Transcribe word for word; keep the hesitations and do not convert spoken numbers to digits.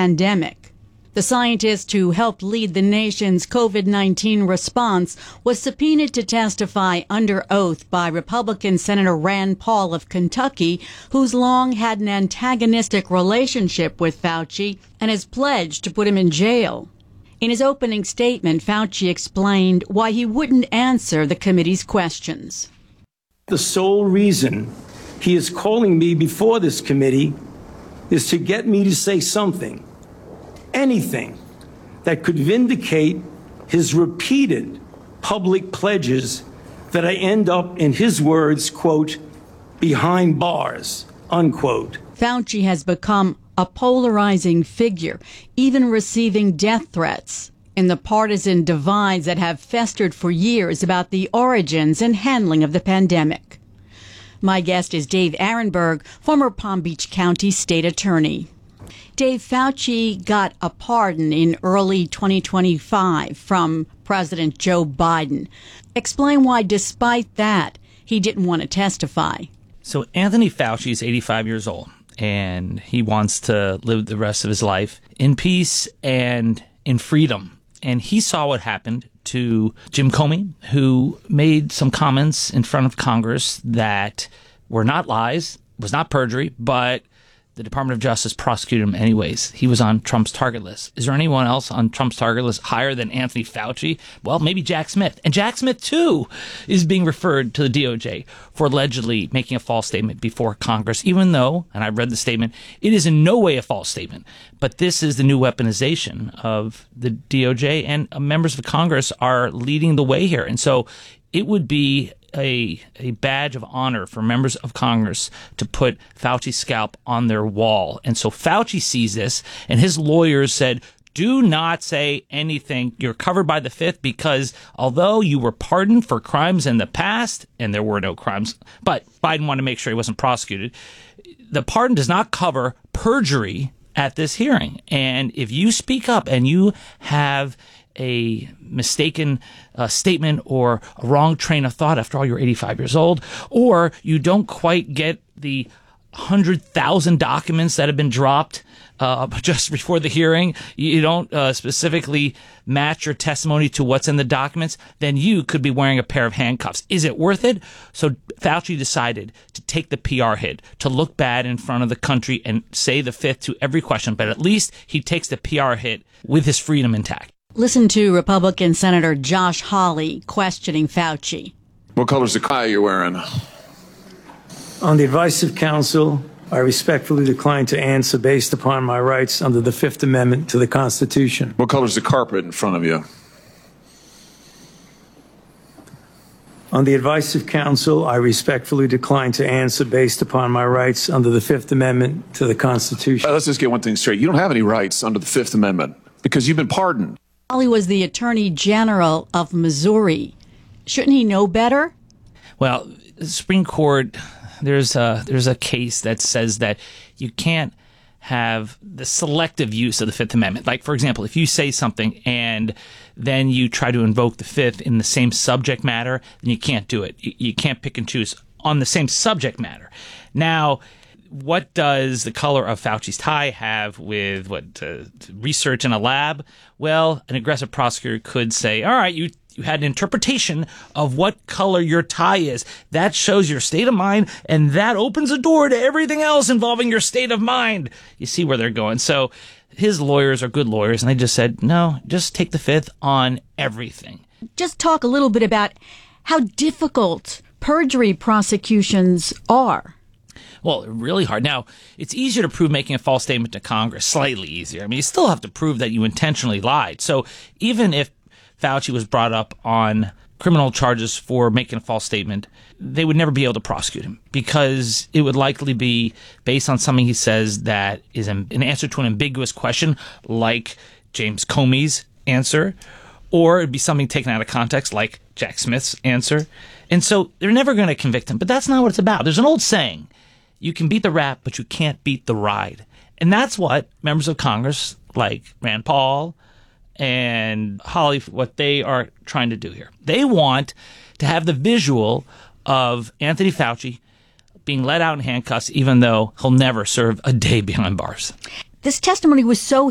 pandemic. The scientist who helped lead the nation's COVID nineteen response was subpoenaed to testify under oath by Republican Senator Rand Paul of Kentucky, who's long had an antagonistic relationship with Fauci and has pledged to put him in jail. In his opening statement, Fauci explained why he wouldn't answer the committee's questions. The sole reason he is calling me before this committee is to get me to say something, anything, that could vindicate his repeated public pledges that I end up, in his words, quote, behind bars, unquote. Fauci has become a polarizing figure, even receiving death threats in the partisan divides that have festered for years about the origins and handling of the pandemic. My guest is Dave Aronberg, former Palm Beach County State Attorney. Dave, Fauci got a pardon in early twenty twenty-five from President Joe Biden. Explain why, despite that, he didn't want to testify. So Anthony Fauci is eighty-five years old, and he wants to live the rest of his life in peace and in freedom. And he saw what happened to Jim Comey, who made some comments in front of Congress that were not lies, was not perjury, but the Department of Justice prosecuted him anyways. He was on Trump's target list. Is there anyone else on Trump's target list higher than Anthony Fauci? Well, maybe Jack Smith. And Jack Smith, too, is being referred to the D O J for allegedly making a false statement before Congress, even though, and I read the statement, it is in no way a false statement. But this is the new weaponization of the D O J, and members of Congress are leading the way here. And so it would be a a badge of honor for members of Congress to put Fauci's scalp on their wall. And so Fauci sees this, and his lawyers said, do not say anything. You're covered by the Fifth because although you were pardoned for crimes in the past, and there were no crimes, but Biden wanted to make sure he wasn't prosecuted, the pardon does not cover perjury at this hearing. And if you speak up and you have a mistaken uh, statement or a wrong train of thought, after all, you're eighty-five years old, or you don't quite get the one hundred thousand documents that have been dropped uh, just before the hearing, you don't uh, specifically match your testimony to what's in the documents, then you could be wearing a pair of handcuffs. Is it worth it? So Fauci decided to take the P R hit, to look bad in front of the country and say the Fifth to every question, but at least he takes the P R hit with his freedom intact. Listen to Republican Senator Josh Hawley questioning Fauci. What color's the tie you're wearing? On the advice of counsel, I respectfully decline to answer based upon my rights under the Fifth Amendment to the Constitution. What color's the carpet in front of you? On the advice of counsel, I respectfully decline to answer based upon my rights under the Fifth Amendment to the Constitution. Right, let's just get one thing straight. You don't have any rights under the Fifth Amendment because you've been pardoned. Hawley was the Attorney General of Missouri. Shouldn't he know better? Well, the Supreme Court, there's a, there's a case that says that you can't have the selective use of the Fifth Amendment. Like, for example, if you say something and then you try to invoke the Fifth in the same subject matter, then you can't do it. You, you can't pick and choose on the same subject matter. Now, what does the color of Fauci's tie have with what uh, research in a lab? Well, an aggressive prosecutor could say, all right, you you had an interpretation of what color your tie is. That shows your state of mind, and that opens a door to everything else involving your state of mind. You see where they're going. So his lawyers are good lawyers, and they just said, no, just take the Fifth on everything. Just talk a little bit about how difficult perjury prosecutions are. Well, really hard. Now, it's easier to prove making a false statement to Congress, slightly easier. I mean, you still have to prove that you intentionally lied. So even if Fauci was brought up on criminal charges for making a false statement, they would never be able to prosecute him because it would likely be based on something he says that is an answer to an ambiguous question, like James Comey's answer, or it'd be something taken out of context, like Jack Smith's answer. And so they're never going to convict him. But that's not what it's about. There's an old saying, you can beat the rap, but you can't beat the ride. And that's what members of Congress like Rand Paul and Hawley, what they are trying to do here. They want to have the visual of Anthony Fauci being let out in handcuffs, even though he'll never serve a day behind bars. This testimony was so